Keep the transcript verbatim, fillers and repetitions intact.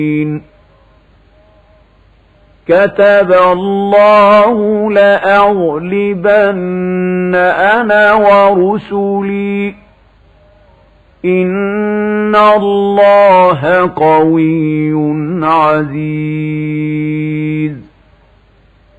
كتب الله لأغلبن أنا ورسلي إن الله قوي عزيز.